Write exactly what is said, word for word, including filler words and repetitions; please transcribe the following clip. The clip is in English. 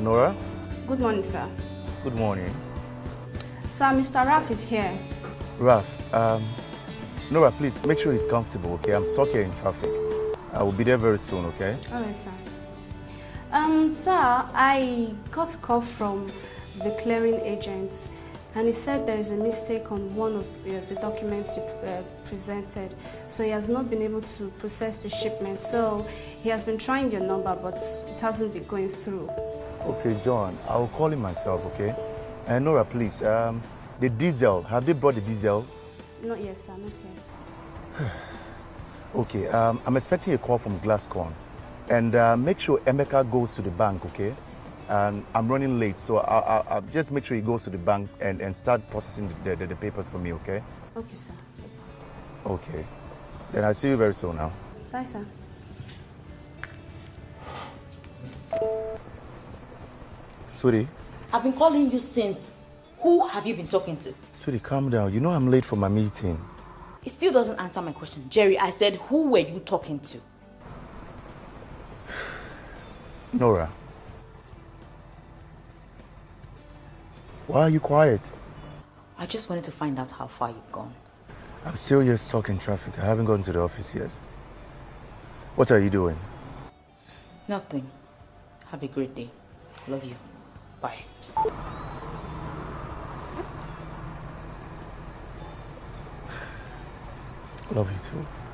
Nora? Good morning, sir. Good morning. Sir, Mister Raf is here. Raf, um, Nora, please make sure he's comfortable, okay? I'm stuck here in traffic. I will be there very soon, okay? All right, sir. Um, sir, I got a call from the clearing agent, and he said there is a mistake on one of uh, the documents you uh, presented, so he has not been able to process the shipment. So he has been trying your number, but it hasn't been going through. Okay, John, I will call him myself, okay? And Nora, please, um, the diesel, have they brought the diesel? Not yet, sir, not yet. Okay, um, I'm expecting a call from Glasscorn. And uh, make sure Emeka goes to the bank, okay? And I'm running late, so I'll, I'll, I'll just make sure he goes to the bank and, and start processing the, the, the papers for me, okay? Okay, sir. Okay. Then I'll see you very soon now. Bye, sir. Sweetie? I've been calling you since. Who have you been talking to? Sweetie, calm down. You know I'm late for my meeting. He still doesn't answer my question. Jerry, I said, who were you talking to? Nora. Why are you quiet? I just wanted to find out how far you've gone. I'm still here stuck in traffic. I haven't gone to the office yet. What are you doing? Nothing. Have a great day. Love you. Bye. Love you too.